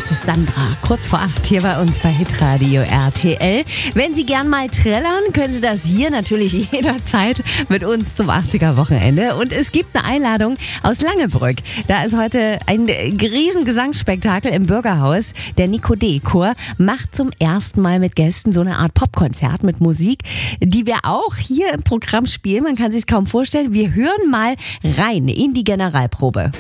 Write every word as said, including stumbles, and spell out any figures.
Das ist Sandra, kurz vor acht hier bei uns bei Hitradio R T L. Wenn Sie gern mal trällern, können Sie das hier natürlich jederzeit mit uns zum achtziger-Wochenende. Und es gibt eine Einladung aus Langebrück. Da ist heute ein riesen Gesangsspektakel im Bürgerhaus. Der Nico D-Chor macht zum ersten Mal mit Gästen so eine Art Popkonzert mit Musik, die wir auch hier im Programm spielen. Man kann sich kaum vorstellen. Wir hören mal rein in die Generalprobe.